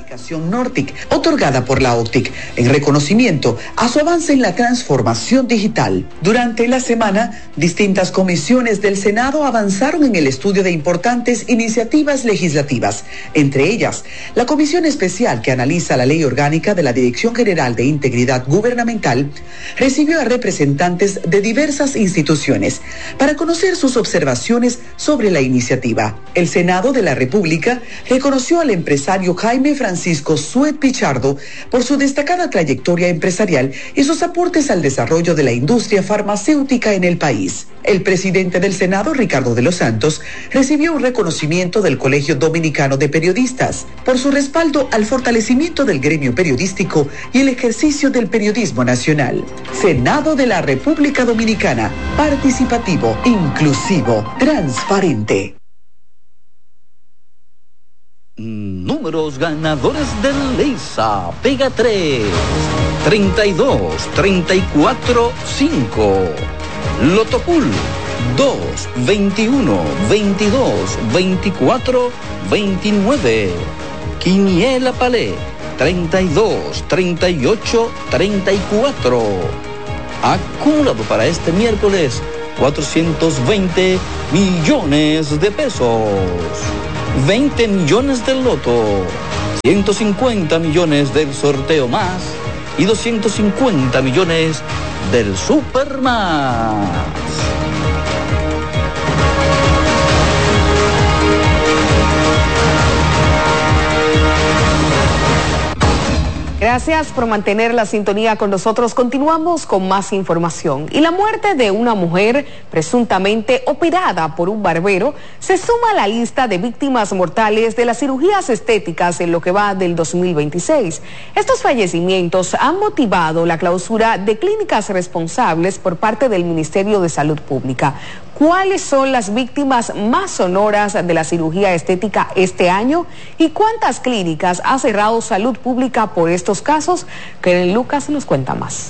certificación Nordic, otorgada por la OCTIC, en reconocimiento a su avance en la transformación digital. Durante la semana, distintas comisiones del Senado avanzaron en el estudio de importantes iniciativas legislativas, entre ellas, la Comisión Especial que analiza la Ley Orgánica de la Dirección General de Integridad Gubernamental recibió a representantes de diversas instituciones para conocer sus observaciones sobre la iniciativa. El Senado de la República reconoció al empresario Jaime Francisco Suet Pichardo por su destacada trayectoria empresarial y sus aportes al desarrollo de la industria farmacéutica en el país. El presidente del Senado, Ricardo de los Santos, recibió un reconocimiento del Colegio Dominicano de Periodistas por su respaldo al fortalecimiento del gremio periodístico y el ejercicio del periodismo nacional. Senado de la República Dominicana, participativo, inclusivo, transparente. Números ganadores de Leisa. Pega 3, 32, 34, 5. Lotopool 2, 21, 22, 24, 29. Quiniela Palé 32, 38, 34. Acumulado para este miércoles 420 millones de pesos. 20 millones del loto, 150 millones del sorteo más y 250 millones del Supermás. Gracias por mantener la sintonía con nosotros. Continuamos con más información. Y la muerte de una mujer presuntamente operada por un barbero se suma a la lista de víctimas mortales de las cirugías estéticas en lo que va del 2026. Estos fallecimientos han motivado la clausura de clínicas responsables por parte del Ministerio de Salud Pública. ¿Cuáles son las víctimas más sonoras de la cirugía estética este año? ¿Y cuántas clínicas ha cerrado Salud Pública por estos casos? Karen Lucas nos cuenta más.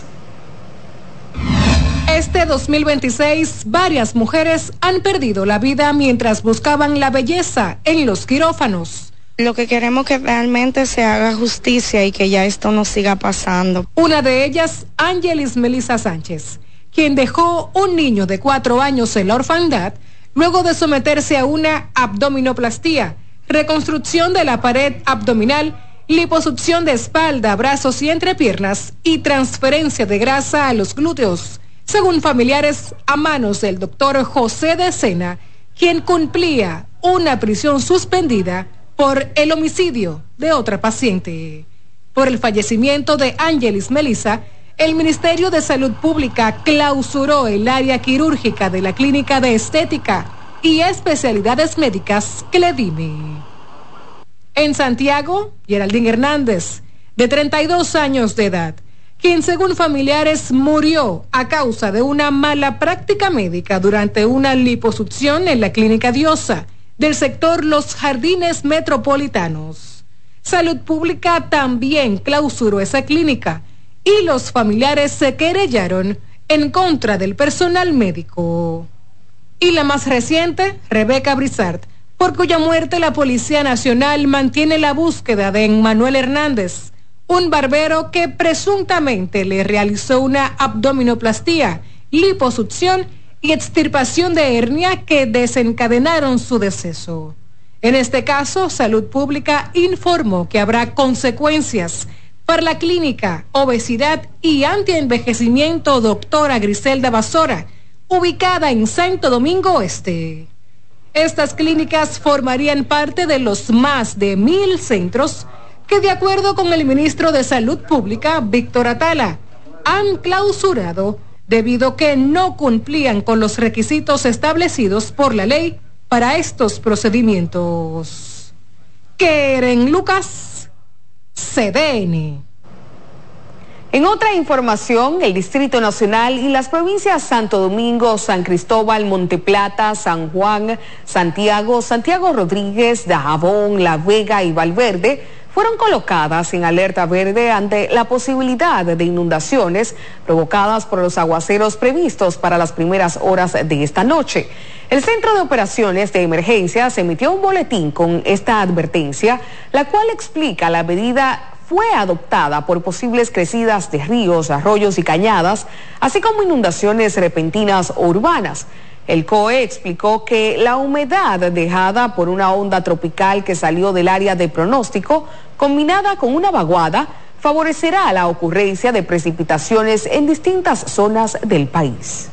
Este 2026, varias mujeres han perdido la vida mientras buscaban la belleza en los quirófanos. Lo que queremos es que realmente se haga justicia y que ya esto no siga pasando. Una de ellas, Ángelis Melisa Sánchez, quien dejó un niño de 4 años en la orfandad luego de someterse a una abdominoplastía, reconstrucción de la pared abdominal, liposucción de espalda, brazos y entrepiernas y transferencia de grasa a los glúteos, según familiares a manos del doctor José de Sena, quien cumplía una prisión suspendida por el homicidio de otra paciente. Por el fallecimiento de Ángelis Melisa, el Ministerio de Salud Pública clausuró el área quirúrgica de la Clínica de Estética y Especialidades Médicas Cledime. En Santiago, Geraldine Hernández, de 32 años de edad, quien según familiares murió a causa de una mala práctica médica durante una liposucción en la Clínica Diosa del sector Los Jardines Metropolitanos. Salud Pública también clausuró esa clínica y los familiares se querellaron en contra del personal médico. Y la más reciente, Rebeca Brizard, por cuya muerte la Policía Nacional mantiene la búsqueda de Emmanuel Hernández, un barbero que presuntamente le realizó una abdominoplastía, liposucción y extirpación de hernia que desencadenaron su deceso. En este caso, Salud Pública informó que habrá consecuencias para la clínica Obesidad y Antienvejecimiento Doctora Griselda Basora, ubicada en Santo Domingo Este. Estas clínicas formarían parte de los más de 1,000 centros que, de acuerdo con el ministro de Salud Pública, Víctor Atala, han clausurado debido a que no cumplían con los requisitos establecidos por la ley para estos procedimientos. Keren Lucas, CDN. En otra información, el Distrito Nacional y las provincias Santo Domingo, San Cristóbal, Monteplata, San Juan, Santiago, Santiago Rodríguez, Dajabón, La Vega y Valverde fueron colocadas en alerta verde ante la posibilidad de inundaciones provocadas por los aguaceros previstos para las primeras horas de esta noche. El Centro de Operaciones de Emergencias emitió un boletín con esta advertencia, la cual explica la medida fue adoptada por posibles crecidas de ríos, arroyos y cañadas, así como inundaciones repentinas o urbanas. El COE explicó que la humedad dejada por una onda tropical que salió del área de pronóstico, combinada con una vaguada, favorecerá la ocurrencia de precipitaciones en distintas zonas del país.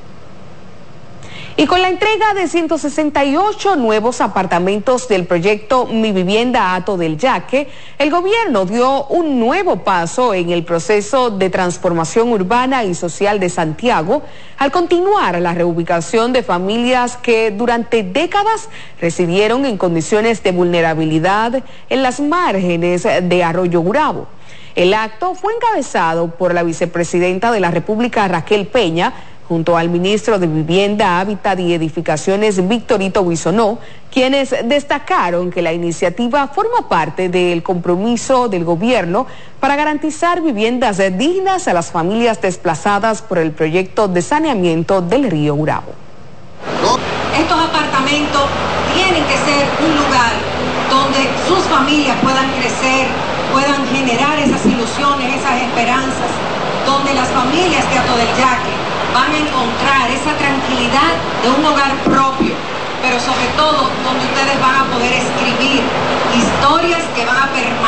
Y con la entrega de 168 nuevos apartamentos del proyecto Mi Vivienda Hato del Yaque, el gobierno dio un nuevo paso en el proceso de transformación urbana y social de Santiago, al continuar la reubicación de familias que durante décadas residieron en condiciones de vulnerabilidad en las márgenes de Arroyo Gurabo. El acto fue encabezado por la vicepresidenta de la República, Raquel Peña, junto al ministro de Vivienda, Hábitat y Edificaciones, Victorito Bisonó, quienes destacaron que la iniciativa forma parte del compromiso del gobierno para garantizar viviendas dignas a las familias desplazadas por el proyecto de saneamiento del río Gurabo. Estos apartamentos tienen que ser un lugar donde sus familias puedan crecer, puedan generar esas ilusiones, esas esperanzas, donde las familias de Hato del Yaque van a encontrar esa tranquilidad de un hogar propio, pero sobre todo donde ustedes van a poder escribir historias que van a permanecer